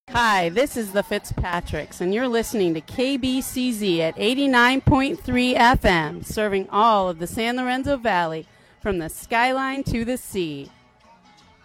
Hi, this is the Fitzpatricks, and you're listening to KBCZ at 89.3 FM, serving all of the San Lorenzo Valley from the skyline to the sea.